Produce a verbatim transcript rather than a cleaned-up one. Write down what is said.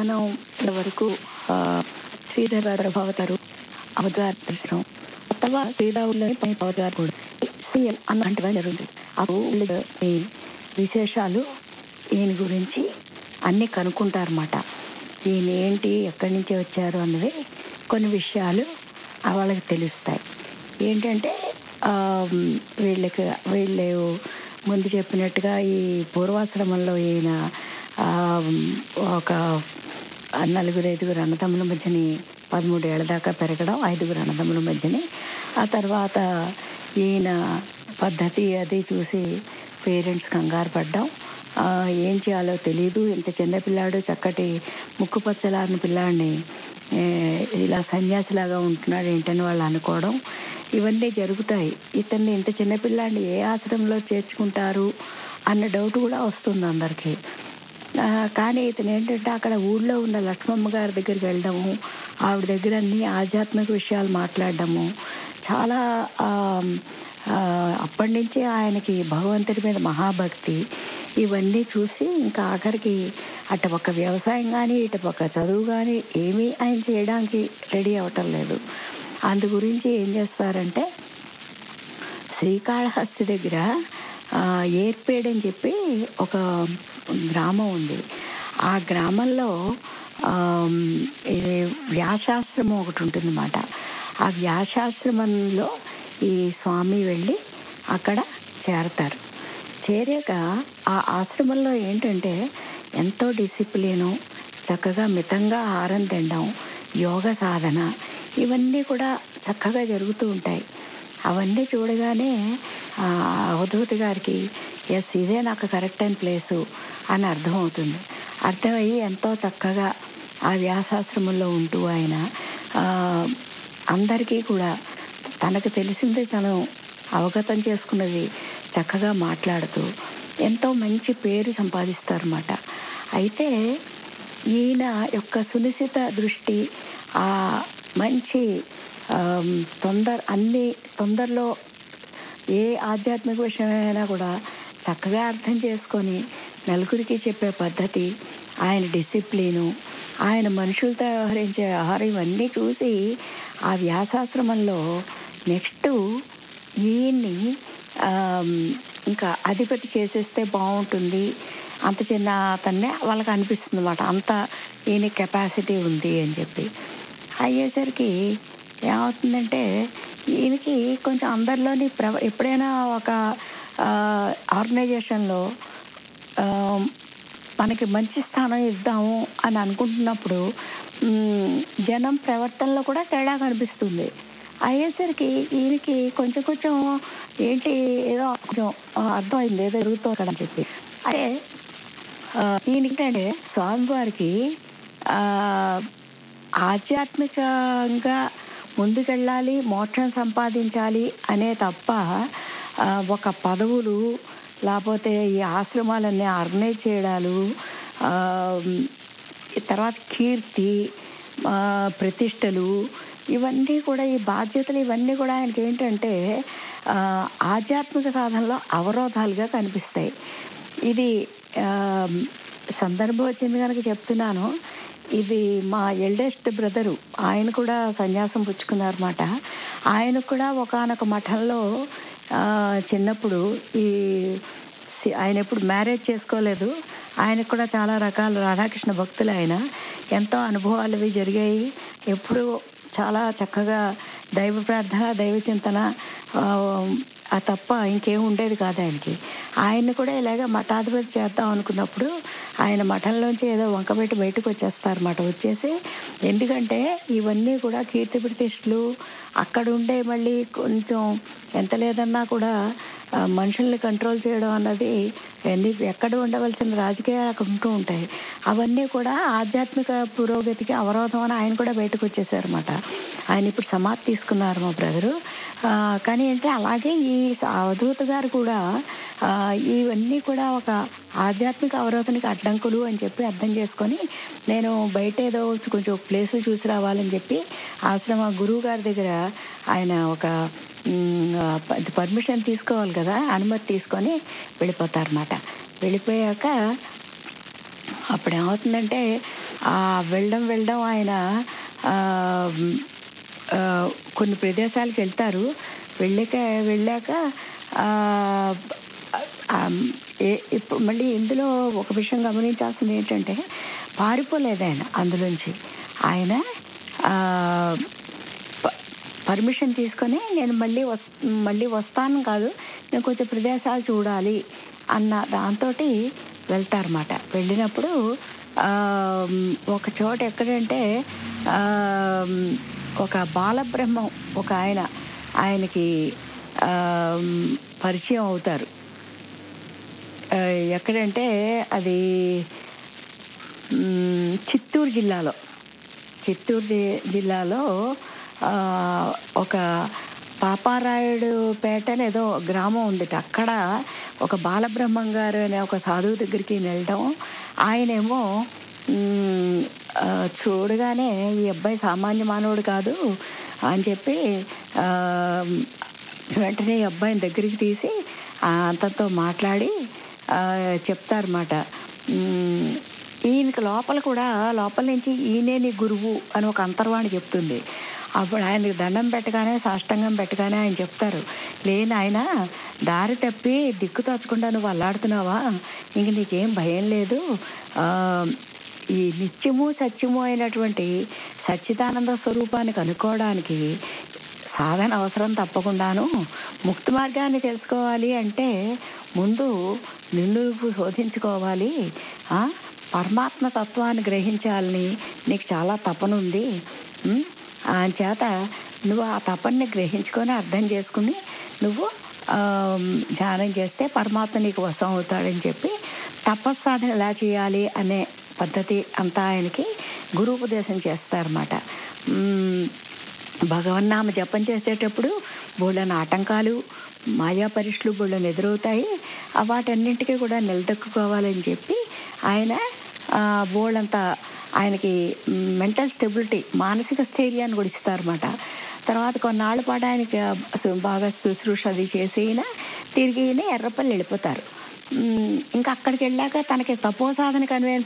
మనం వరకు శ్రీధర్ ప్రభావతారు అవతార దర్శనం ಅಥವಾ శ్రీరావులని పై అవతారు కూడా సీఎం అన్నట్టుగా జరుగుతుంది. అప్పుడు ఈ విశేషాలు ఈయన గురించి అన్నీ కనుక్కుంటారన్నమాట. ఈయన ఏంటి, ఎక్కడి నుంచి వచ్చారు అన్నది కొన్ని విషయాలు వాళ్ళకి తెలుస్తాయి. ఏంటంటే వీళ్ళకి వీళ్ళు ముందు చెప్పినట్టుగా ఈ పూర్వాశ్రమంలో ఈయన ఒక నలుగురు ఐదుగురు అన్నదమ్ముల మధ్యని పదమూడు ఏళ్ళ దాకా పెరగడం, ఐదుగురు అన్నదమ్ముల మధ్యని. ఆ తర్వాత ఈయన పద్ధతి అది చూసి పేరెంట్స్ కంగారు పడ్డాం, ఏం చేయాలో తెలీదు, ఇంత చిన్న పిల్లాడు చక్కటి ముక్కు పచ్చలారిన పిల్లాడిని ఇలా సన్యాసిలాగా ఉంటున్నాడు ఏంటని వాళ్ళు అనుకోవడం, ఇవన్నీ జరుగుతాయి. ఇతన్ని ఇంత చిన్న పిల్లాడిని ఏ ఆశ్రమంలో చేర్చుకుంటారు అన్న డౌట్ కూడా వస్తుంది అందరికీ. కానీ ఇతను ఏంటంటే అక్కడ ఊళ్ళో ఉన్న లక్ష్మమ్మ గారి దగ్గరికి వెళ్ళడము, ఆవిడ దగ్గర అన్ని ఆధ్యాత్మిక విషయాలు మాట్లాడడము, చాలా అప్పటి నుంచే ఆయనకి భగవంతుడి మీద మహాభక్తి, ఇవన్నీ చూసి ఇంకా ఆఖరికి అటు ఒక వ్యవసాయం కానీ ఇటు ఒక చదువు కానీ ఏమీ ఆయన చేయడానికి రెడీ అవ్వటం లేదు. అందు గురించి ఏం చేస్తారంటే శ్రీకాళహస్తి దగ్గర ఏర్పేడ్ అని చెప్పి ఒక గ్రామం ఉంది. ఆ గ్రామంలో వ్యాసాశ్రమం ఒకటి ఉంటుందన్నమాట. ఆ వ్యాసాశ్రమంలో ఈ స్వామి వెళ్ళి అక్కడ చేరతారు. చేరాక ఆ ఆశ్రమంలో ఏంటంటే ఎంతో డిసిప్లిను, చక్కగా మితంగా ఆహారం తినడం, యోగ సాధన, ఇవన్నీ కూడా చక్కగా జరుగుతూ ఉంటాయి. అవన్నీ చూడగానే అవధూతి గారికి ఎస్ ఇదే నాకు కరెక్ట్ అయిన ప్లేసు అని అర్థమవుతుంది. అర్థమయ్యి ఎంతో చక్కగా ఆ వ్యాసాశ్రమంలో ఉంటూ ఆయన అందరికీ కూడా తనకు తెలిసింది తను అవగతం చేసుకున్నది చక్కగా మాట్లాడుతూ ఎంతో మంచి పేరు సంపాదిస్తారన్నమాట. అయితే ఈయన యొక్క సునిశిత దృష్టి, ఆ మంచి తొందర అన్ని తొందరలో ఏ ఆధ్యాత్మిక విషయమైనా కూడా చక్కగా అర్థం చేసుకొని నలుగురికి చెప్పే పద్ధతి, ఆయన డిసిప్లిను, ఆయన మనుషులతో వ్యవహరించే వ్యవహారం, ఇవన్నీ చూసి ఆ వ్యాసాశ్రమంలో నెక్స్ట్ ఈయన్ని ఇంకా అధిపతి చేసేస్తే బాగుంటుంది, అంత చిన్న అతన్నే వాళ్ళకి అనిపిస్తుంది అన్నమాట. అంత ఈయన కెపాసిటీ ఉంది అని చెప్పి అయ్యేసరికి ఏమవుతుందంటే ఈయనకి కొంచెం అందరిలోని ప్ర ఎప్పుడైనా ఒక ఆర్గనైజేషన్లో మనకి మంచి స్థానం ఇద్దాము అని అనుకుంటున్నప్పుడు జనం ప్రవర్తనలో కూడా తేడా కనిపిస్తుంది. అయ్యేసరికి ఈయనకి కొంచెం కొంచెం ఏంటి ఏదో కొంచెం అర్థమైంది, ఏదో జరుగుతుంది అక్కడ అని చెప్పి. అదే ఈయనకేంటంటే స్వామివారికి ఆధ్యాత్మికంగా ముందుకెళ్ళాలి, మోక్షం సంపాదించాలి అనే తప్ప ఒక పదవులు లేకపోతే ఈ ఆశ్రమాలన్నీ ఆర్గనైజ్ చేయడాలు, తర్వాత కీర్తి ప్రతిష్టలు, ఇవన్నీ కూడా ఈ బాధ్యతలు ఇవన్నీ కూడా ఆయనకి ఏంటంటే ఆధ్యాత్మిక సాధనలో అవరోధాలుగా కనిపిస్తాయి. ఇది సందర్భం వచ్చింది కనుక చెప్తున్నాను. ఇది మా ఎల్డెస్ట్ బ్రదరు, ఆయన కూడా సన్యాసం పుచ్చుకున్నారన్నమాట. ఆయనకు కూడా ఒకానొక మఠంలో చిన్నప్పుడు ఈ ఆయన ఎప్పుడు మ్యారేజ్ చేసుకోలేదు, ఆయనకు కూడా చాలా రకాల రాధాకృష్ణ భక్తులు, ఆయన ఎంతో అనుభవాలు అవి జరిగాయి. ఎప్పుడు చాలా చక్కగా దైవ ప్రార్థన, దైవ చింతన ఆ తప్ప ఇంకేం ఉండేది కాదు ఆయనకి. ఆయన్ని కూడా ఇలాగ మఠాధిపతి చేద్దాం అనుకున్నప్పుడు ఆయన మఠంలోంచి ఏదో వంకబెట్టి బయటకు వచ్చేస్తారన్నమాట. వచ్చేసి ఎందుకంటే ఇవన్నీ కూడా కీర్తి ప్రతిష్టలు అక్కడ ఉండే, మళ్ళీ కొంచెం ఎంత లేదన్నా కూడా మనుషుల్ని కంట్రోల్ చేయడం అన్నది ఎక్కడ ఉండవలసిన రాజకీయాలు అక్కడ ఉంటూ ఉంటాయి. అవన్నీ కూడా ఆధ్యాత్మిక పురోగతికి అవరోధం అని ఆయన కూడా బయటకు వచ్చేసారన్నమాట. ఆయన ఇప్పుడు సమాధి తీసుకున్నారు మా బ్రదరు. కానీ అంటే అలాగే ఈ అవధూత గారు కూడా ఇవన్నీ కూడా ఒక ఆధ్యాత్మిక అవరోధానికి అడ్డంకులు అని చెప్పి అర్థం చేసుకొని నేను బయట ఏదో కొంచెం ప్లేసు చూసి రావాలని చెప్పి ఆశ్రమ గురువు గారి దగ్గర ఆయన ఒక పర్మిషన్ తీసుకోవాలి కదా, అనుమతి తీసుకొని వెళ్ళిపోతారన్నమాట. వెళ్ళిపోయాక అప్పుడు ఏమవుతుందంటే ఆ వెళ్ళడం వెళ్ళడం ఆయన ఆ, ఆ, కొన్ని ప్రదేశాలకు వెళ్తారు. వెళ్ళాక వెళ్ళాక ఆ, ఆ, ఏ- ఇప్పుడు మళ్ళీ ఇందులో ఒక విషయం గమనించాల్సింది ఏంటంటే పారిపోలేదు ఆయన అందులోంచి. ఆయన ఆ, ప- పర్మిషన్ తీసుకొని నేను మళ్ళీ వస్ మళ్ళీ వస్తాను కాదు, నేను కొంచెం ప్రదేశాలు చూడాలి అన్న దాంతో వెళ్తారన్నమాట. వెళ్ళినప్పుడు ఆ, ఒక చోట ఎక్కడంటే ఆ, ఒక బాలబ్రహ్మం ఒక ఆయన ఆయనకి ఆ, పరిచయం అవుతారు. ఆ, ఎక్కడంటే అది మ్, చిత్తూరు జిల్లాలో చిత్తూరు ది- జిల్లాలో ఆ, ఒక పాపారాయుడు పేట అని ఏదో గ్రామం ఉందిట. అక్కడ ఒక బాలబ్రహ్మం గారు అనే ఒక సాధువు దగ్గరికి వెళ్ళడం. ఆయనేమో మ్, ఆ, చూడగానే ఈ అబ్బాయి సామాన్య మానవుడు కాదు అని చెప్పి ఆ, వెంటనే ఈ అబ్బాయిని దగ్గరికి తీసి ఆ, అతనితో మాట్లాడి ఆ, చెప్తారన్నమాట. మ్, ఈయనకి లోపల కూడా లోపల నుంచి ఈయనే నీ గురువు అని ఒక అంతర్వాణి చెప్తుంది. అప్పుడు ఆయనకి దండం పెట్టగానే సాష్టాంగం పెట్టగానే ఆయన చెప్తారు, లేని ఆయన దారి తప్పి దిక్కు తోచకుండా నువ్వు అల్లాడుతున్నావా, ఇంక నీకేం భయం లేదు. ఆ, ఈ నిత్యము సత్యము అయినటువంటి సచ్చిదానంద స్వరూపాన్ని కనుక్కోవడానికి సాధన అవసరం తప్పకుండాను. ముక్తి మార్గాన్ని తెలుసుకోవాలి అంటే ముందు నిన్ను నువ్వు శోధించుకోవాలి. ఆ, పరమాత్మ తత్వాన్ని గ్రహించాలని నీకు చాలా తపన ఉంది. ఉమ్, చేత నువ్వు ఆ తపన్ని గ్రహించుకొని అర్థం చేసుకుని నువ్వు ఆ, ధ్యానం చేస్తే పరమాత్మ నీకు వశం అవుతాడని చెప్పి తపస్సాధన ఎలా చేయాలి అనే పద్ధతి అంతా ఆయనకి గురూపదేశం చేస్తారన్నమాట. ఉమ్, భగవన్నామ జపం చేసేటప్పుడు బోళ్ళని ఆటంకాలు మాయా పరీక్షలు బోళ్ళని ఎదురవుతాయి. ఆ వాటన్నింటికీ కూడా నిలదొక్కుకోవాలని చెప్పి ఆయన బోళ్ళంతా ఆయనకి మెంటల్ స్టెబిలిటీ మానసిక స్థైర్యాన్ని కూడా ఇస్తారన్నమాట. తర్వాత కొన్నాళ్ళ పాటు ఆయనకి అసలు బాగా శుశ్రూష అది చేసి అయినా తిరిగి ఎర్రపల్లి వెళ్ళిపోతారు. ఉమ్, ఇంకా అక్కడికి వెళ్ళాక తనకి తపో సాధనకు అనువైన